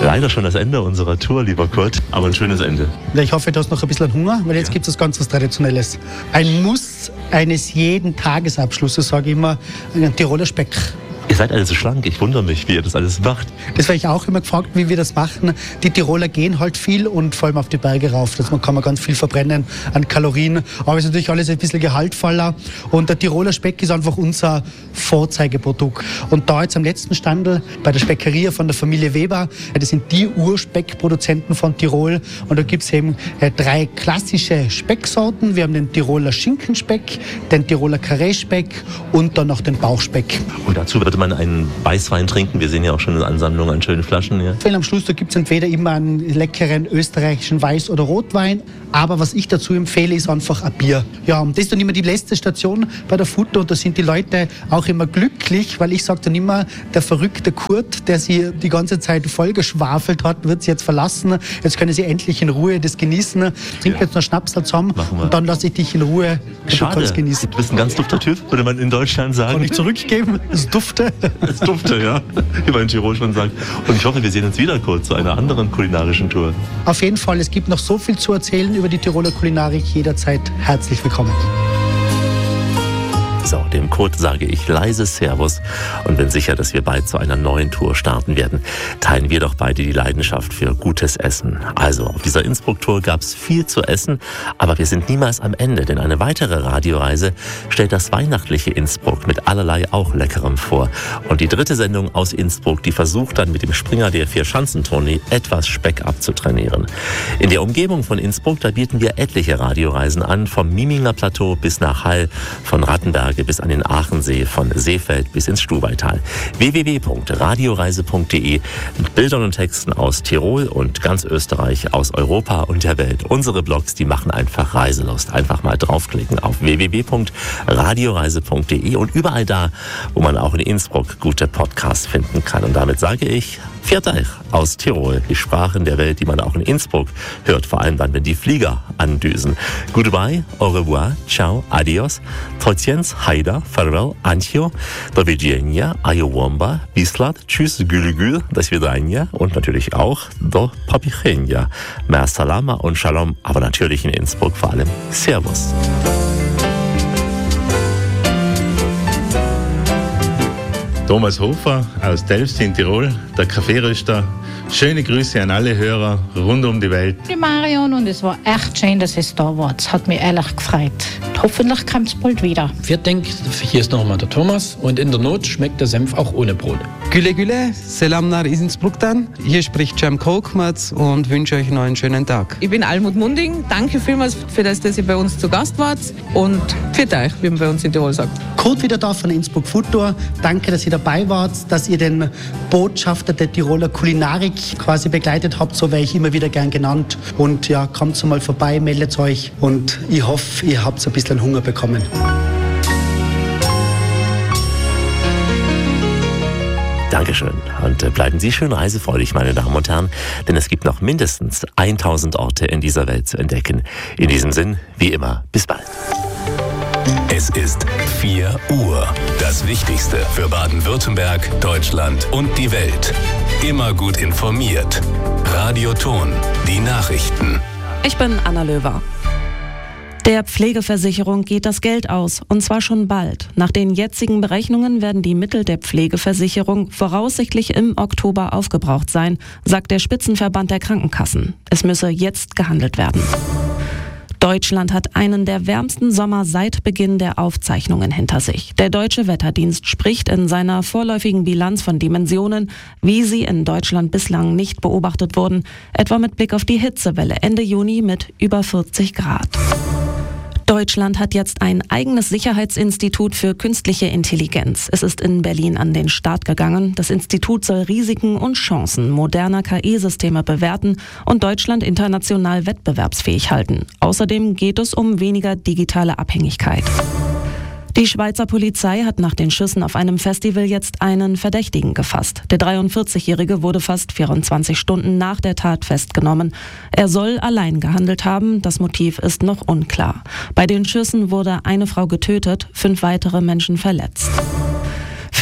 Leider schon das Ende unserer Tour, lieber Kurt, aber ein schönes Ende. Ja, ich hoffe, du hast noch ein bisschen Hunger, weil jetzt gibt es was ganz was Traditionelles. Ein Muss eines jeden Tagesabschlusses, sage ich immer, ein Tiroler Speck. Ihr seid alle so schlank, ich wundere mich, wie ihr das alles macht. Das werde ich auch immer gefragt, wie wir das machen. Die Tiroler gehen halt viel und vor allem auf die Berge rauf. Das kann man ganz viel verbrennen an Kalorien. Aber es ist natürlich alles ein bisschen gehaltvoller. Und der Tiroler Speck ist einfach unser Vorzeigeprodukt. Und da jetzt am letzten Standel bei der Speckeria von der Familie Weber, das sind die Urspeckproduzenten von Tirol. Und da gibt es eben 3 klassische Specksorten. Wir haben den Tiroler Schinkenspeck, den Tiroler Karree-Speck und dann noch den Bauchspeck. Und dazu wird man einen Weißwein trinken. Wir sehen ja auch schon eine Ansammlung an schönen Flaschen hier. Am Schluss gibt es entweder immer einen leckeren österreichischen Weiß- oder Rotwein. Aber was ich dazu empfehle, ist einfach ein Bier. Ja, und das ist dann immer die letzte Station bei der Foodtour. Und da sind die Leute auch immer glücklich, weil ich sage dann immer, der verrückte Kurt, der sie die ganze Zeit vollgeschwafelt hat, wird sie jetzt verlassen. Jetzt können sie endlich in Ruhe das genießen. Trink jetzt noch Schnaps zusammen und dann lasse ich dich in Ruhe. Schade. Du kannst genießen. Du bist ein ganz dufter Typ, würde man in Deutschland sagen. Kann ich zurückgeben? Es dufte. Es dufte, ja. Wie man in Tirol schon sagt. Und ich hoffe, wir sehen uns wieder kurz zu einer anderen kulinarischen Tour. Auf jeden Fall, es gibt noch so viel zu erzählen über die Tiroler Kulinarik. Jederzeit herzlich willkommen. So, dem Kurt sage ich leise Servus und bin sicher, dass wir bald zu einer neuen Tour starten werden. Teilen wir doch beide die Leidenschaft für gutes Essen. Also, auf dieser Innsbruck-Tour gab es viel zu essen, aber wir sind niemals am Ende, denn eine weitere Radioreise stellt das weihnachtliche Innsbruck mit allerlei auch Leckerem vor. Und die 3. Sendung aus Innsbruck, die versucht dann mit dem Springer der 4-Schanzentournee etwas Speck abzutrainieren. In der Umgebung von Innsbruck, da bieten wir etliche Radioreisen an, vom Miminger Plateau bis nach Hall, von Rattenberg bis an den Aachensee, von Seefeld bis ins Stubaital. www.radioreise.de mit Bildern und Texten aus Tirol und ganz Österreich, aus Europa und der Welt. Unsere Blogs, die machen einfach Reiselust. Einfach mal draufklicken auf www.radioreise.de und überall da, wo man auch in Innsbruck gute Podcasts finden kann. Und damit sage ich, Viert euch aus Tirol, die Sprachen der Welt, die man auch in Innsbruck hört, vor allem dann, wenn die Flieger andüsen. Goodbye, au revoir, ciao, adios, Tociens, Haida, farewell, Ancho, do widzenia, Ayowomba, Bislat, tschüss, gülü, das Vidania und natürlich auch do Papichenia. Mer Salama und Shalom, aber natürlich in Innsbruck vor allem Servus. Thomas Hofer aus Delft in Tirol, der Kaffeeröster. Schöne Grüße an alle Hörer rund um die Welt. Ich bin Marion und es war echt schön, dass es da war. Es hat mich ehrlich gefreut. Hoffentlich kommt es bald wieder. Wir denken, hier ist nochmal der Thomas und in der Not schmeckt der Senf auch ohne Brot. Güle Güle, Selam nach Innsbruck. Hier spricht Cem Kolkmaz und wünsche euch noch einen schönen Tag. Ich bin Almut Munding. Danke vielmals für das, dass ihr bei uns zu Gast wart. Und für euch, wie man bei uns in Tirol sagt. Kurt wieder da von Innsbruck Food Tour. Danke, dass ihr dabei wart, dass ihr den Botschafter der Tiroler Kulinarik quasi begleitet habt. So werde ich immer wieder gern genannt. Und ja, kommt mal vorbei, meldet euch. Und ich hoffe, ihr habt ein bisschen Hunger bekommen. Dankeschön und bleiben Sie schön reisefreudig, meine Damen und Herren, denn es gibt noch mindestens 1000 Orte in dieser Welt zu entdecken. In diesem Sinn, wie immer, bis bald. Es ist 4 Uhr. Das Wichtigste für Baden-Württemberg, Deutschland und die Welt. Immer gut informiert. Radio Thon, die Nachrichten. Ich bin Anna Löwer. Der Pflegeversicherung geht das Geld aus, und zwar schon bald. Nach den jetzigen Berechnungen werden die Mittel der Pflegeversicherung voraussichtlich im Oktober aufgebraucht sein, sagt der Spitzenverband der Krankenkassen. Es müsse jetzt gehandelt werden. Deutschland hat einen der wärmsten Sommer seit Beginn der Aufzeichnungen hinter sich. Der Deutsche Wetterdienst spricht in seiner vorläufigen Bilanz von Dimensionen, wie sie in Deutschland bislang nicht beobachtet wurden, etwa mit Blick auf die Hitzewelle Ende Juni mit über 40 Grad. Deutschland hat jetzt ein eigenes Sicherheitsinstitut für künstliche Intelligenz. Es ist in Berlin an den Start gegangen. Das Institut soll Risiken und Chancen moderner KI-Systeme bewerten und Deutschland international wettbewerbsfähig halten. Außerdem geht es um weniger digitale Abhängigkeit. Die Schweizer Polizei hat nach den Schüssen auf einem Festival jetzt einen Verdächtigen gefasst. Der 43-Jährige wurde fast 24 Stunden nach der Tat festgenommen. Er soll allein gehandelt haben, das Motiv ist noch unklar. Bei den Schüssen wurde eine Frau getötet, 5 weitere Menschen verletzt.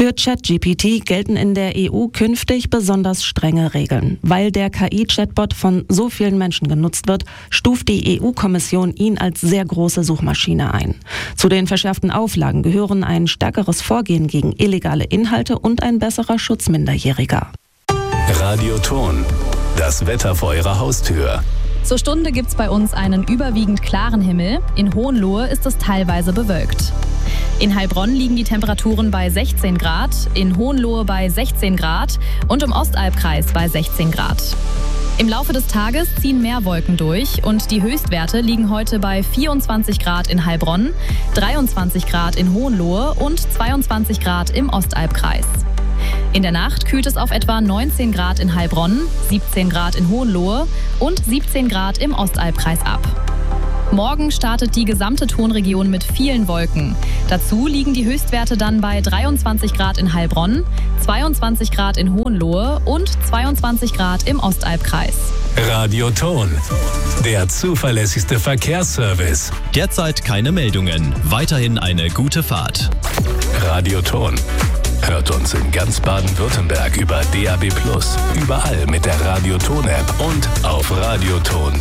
Für ChatGPT gelten in der EU künftig besonders strenge Regeln. Weil der KI-Chatbot von so vielen Menschen genutzt wird, stuft die EU-Kommission ihn als sehr große Suchmaschine ein. Zu den verschärften Auflagen gehören ein stärkeres Vorgehen gegen illegale Inhalte und ein besserer Schutz Minderjähriger. Radioton. Das Wetter vor Ihrer Haustür. Zur Stunde gibt's bei uns einen überwiegend klaren Himmel. In Hohenlohe ist es teilweise bewölkt. In Heilbronn liegen die Temperaturen bei 16 Grad, in Hohenlohe bei 16 Grad und im Ostalbkreis bei 16 Grad. Im Laufe des Tages ziehen mehr Wolken durch und die Höchstwerte liegen heute bei 24 Grad in Heilbronn, 23 Grad in Hohenlohe und 22 Grad im Ostalbkreis. In der Nacht kühlt es auf etwa 19 Grad in Heilbronn, 17 Grad in Hohenlohe und 17 Grad im Ostalbkreis ab. Morgen startet die gesamte Tonregion mit vielen Wolken. Dazu liegen die Höchstwerte dann bei 23 Grad in Heilbronn, 22 Grad in Hohenlohe und 22 Grad im Ostalbkreis. Radioton. Der zuverlässigste Verkehrsservice. Derzeit keine Meldungen. Weiterhin eine gute Fahrt. Radioton. Hört uns in ganz Baden-Württemberg über DAB+, überall mit der Radioton-App und auf radioton.de.